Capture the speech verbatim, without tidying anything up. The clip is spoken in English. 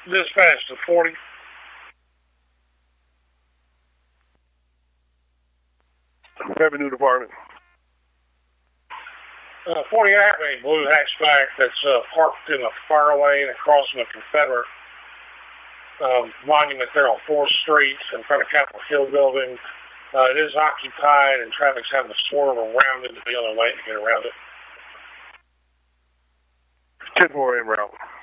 Dispatch to forty. Revenue Department. Uh, forty Acme, blue hatchback that's uh, parked in a fire lane across from the Confederate um, monument there on fourth Street in front of Capitol Hill Building. Uh, it is occupied and traffic's having to swerve around it to be on the way to get around it. ten four en route.